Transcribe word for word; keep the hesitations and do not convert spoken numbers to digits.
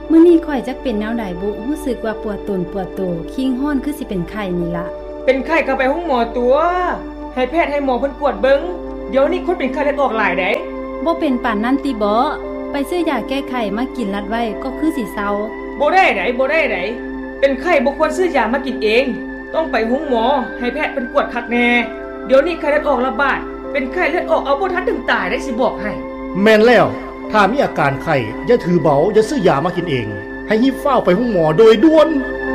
มื้อนี้ข่อยจักเป็นแนวใดบุรู้สึกว่าปวดตนปวดโตคิงฮ้อนคือสิเป็นไข้นี่ล่ะเป็นไข้ก็ไปห้องหมอตัวให้แพทย์ให้หมอเพิ่นกวดเบิ่งเดี๋ยวนี้คนเป็นไข้เลือดออกหลายเด้บ่เป็นปานนั้นติบ่ไปซื้อยาแก้ไข้มากินรัดไว้ก็คือสิเซาบ่ได้ไดบ่ได้ไดเป็นไข้บ่ควรซื้อยามากินเองต้องไปห้องหมอให้แพทย์เพิ่นกวดคักแน่เดี๋ยวนี้ไข้เลือดออกระบาดเป็นไข้เลือดออกเอาบ่ทันถึงตายได้สิบอกให้แม่นแล้วถ้ามีอาการไข้อย่าถือเบาอย่าซื้อยามากินเองให้รีบเฝ้าไปห้องหมอโดยด่วน